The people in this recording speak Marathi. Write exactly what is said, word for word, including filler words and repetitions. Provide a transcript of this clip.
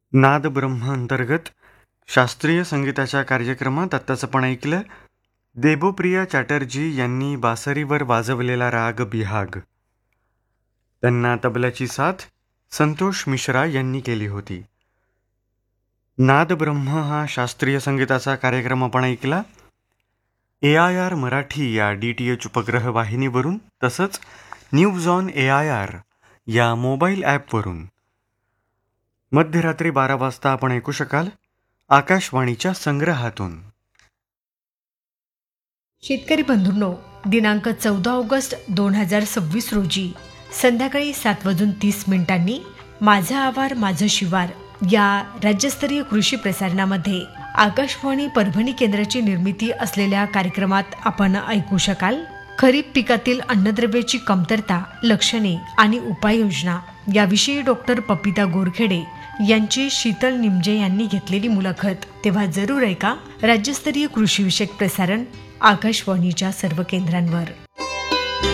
नाद ब्रह्म अंतर्गत शास्त्रीय संगीताच्या कार्यक्रमात आत्ताच आपण ऐकलं देबोप्रिया चॅटर्जी यांनी बासरीवर वाजवलेला राग बिहाग. त्यांना तबल्याची साथ संतोष मिश्रा यांनी केली होती. नाद ब्रह्म हा शास्त्रीय संगीताचा कार्यक्रम आपण ऐकला ए आय आर मराठी या डी टी एच उपग्रह वाहिनीवरून, तसंच news on A I R या मोबाईल ॲपवरून. मध्यरात्री बारा वाजता आपण ऐकू शकाल आकाशवाणीच्या संग्रहातून. शेतकरी बंधूंनो, दिनांक चौदा ऑगस्ट दोन हजार सव्वीस रोजी संध्याकाळी सात वाजून तीस मिनिटांनी माझा आवार माझं शिवार या राज्यस्तरीय कृषी प्रसारणामध्ये आकाशवाणी परभणी केंद्राची निर्मिती असलेल्या कार्यक्रमात आपण ऐकू शकाल खरीप पिकातील अन्नद्रव्याची कमतरता, लक्षणे आणि उपाययोजना याविषयी डॉक्टर पपिता गोरखेडे यांची शीतल निमजे यांनी घेतलेली मुलाखत. तेव्हा जरूर ऐका राज्यस्तरीय कृषी विषयक प्रसारण आकाशवाणीच्या सर्व केंद्रांवर.